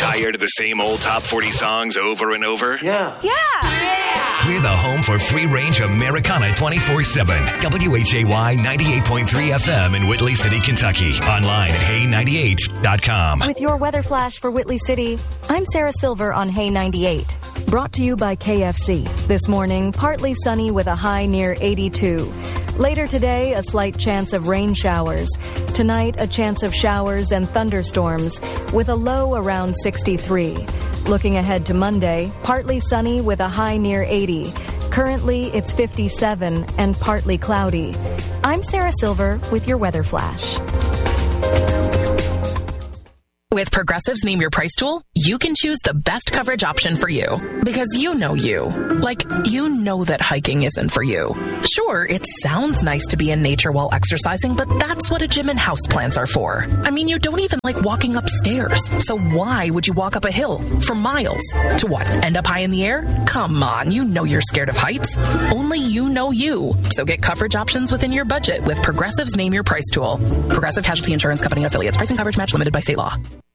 Tired of the same old top 40 songs over and over? Yeah. We're the home for free-range Americana 24/7. WHAY 98.3 FM in Whitley City, Kentucky. Online at Hay98.com. With your weather flash for Whitley City, I'm Sarah Silver on Hay 98. Brought to you by KFC. This morning, partly sunny with a high near 82. Later today, a slight chance of rain showers. Tonight, a chance of showers and thunderstorms with a low around 63. Looking ahead to Monday, partly sunny with a high near 80. Currently, it's 57 and partly cloudy. I'm Sarah Silver with your weather flash. With Progressive's Name Your Price tool, you can choose the best coverage option for you. Because you know you. Like, you know that hiking isn't for you. Sure, it sounds nice to be in nature while exercising, but that's what a gym and houseplants are for. I mean, you don't even like walking upstairs. So why would you walk up a hill for miles? To what, end up high in the air? Come on, you know you're scared of heights. Only you know you. So get coverage options within your budget with Progressive's Name Your Price tool. Progressive Casualty Insurance Company and affiliates. Price and coverage match limited by state law.